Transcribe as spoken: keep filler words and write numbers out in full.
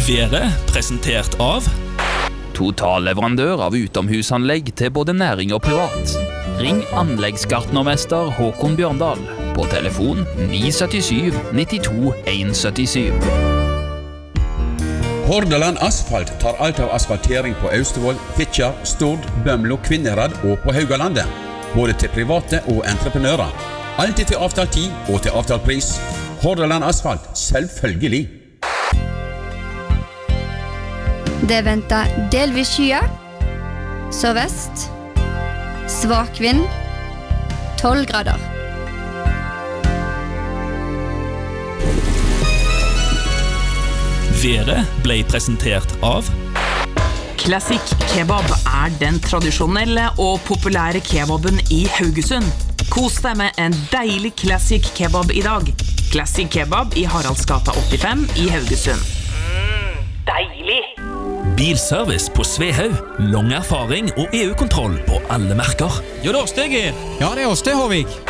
Været presentert av Totalleverandør av utomhusanlegg til både næring og privat. Ring anleggsgartnermester Håkon Bjørndal på telefon ni syv syv nittito en syttisju. Hordaland Asfalt tar alt av asfaltering på Austevoll, Fitjar, Stord, Bømlo, Kvinnherad og på Haugalandet. Både til private og entreprenører. Alltid til avtalt tid og til avtalt pris. Hordaland Asfalt, selvfølgelig. Det venter delvis skyer, så vest, svak vind, tolv grader. Været ble presentert av Classic Kebab er den tradisjonelle og populære kebaben i Haugesund. Kos deg med en deilig Classic Kebab i dag. Classic Kebab i Haraldsgata åttifem i Haugesund. Mm, deilig! Bilservice på Svehaug. Lang erfaring og E U-kontroll på alle merker. Jo, det er oss det, Geir. Ja, det er oss det, Håvik.